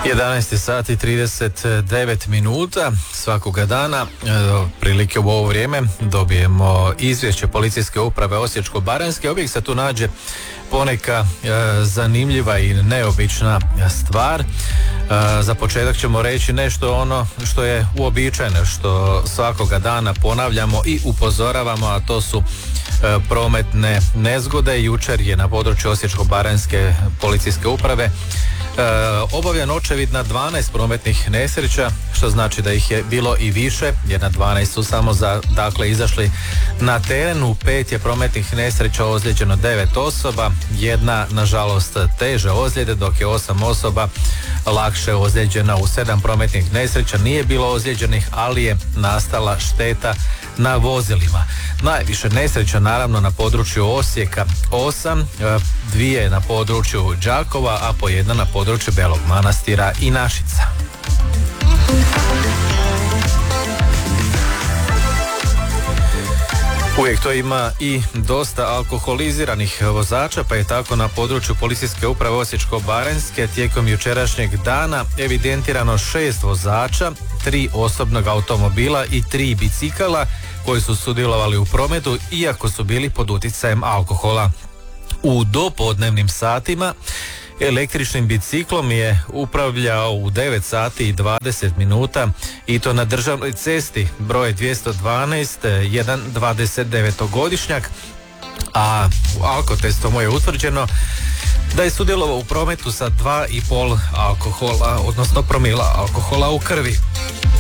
11 sati 39 minuta svakoga dana, prilike u ovo vrijeme dobijemo izvješće Policijske uprave Osječko-baranjske. Uvijek se tu nađe poneka zanimljiva i neobična stvar. Za početak ćemo reći nešto ono što je uobičajeno, što svakoga dana ponavljamo i upozoravamo, a to su prometne nezgode. Jučer je na području Osječko-baranjske policijske uprave obavljen očevid na 12 prometnih nesreća, što znači da ih je bilo i više, jer na 12 su samo izašli na teren. U 5 je prometnih nesreća ozlijeđeno 9 osoba, jedna nažalost teže ozljede, dok je 8 osoba lakše ozlijeđena. U 7 prometnih nesreća nije bilo ozlijeđenih, ali je nastala šteta na vozilima. Najviše nesreća naravno na području Osijeka 8, 2 na području Đakova, a po 1 na području Belog Manastira i Našica. Uvijek to ima i dosta alkoholiziranih vozača, pa je tako na području Policijske uprave Osječko-baranjske tijekom jučerašnjeg dana evidentirano 6 vozača, 3 osobnog automobila i 3 bicikala koji su sudjelovali u prometu iako su bili pod utjecajem alkohola. U dopodnevnim satima električnim biciklom je upravljao u 9 sati i 20 minuta i to na državnoj cesti broj 212, jedan 29-godišnjak, a alkotestom mu je utvrđeno da je sudjelovao u prometu sa 2,5 alkohola, odnosno promila alkohola u krvi.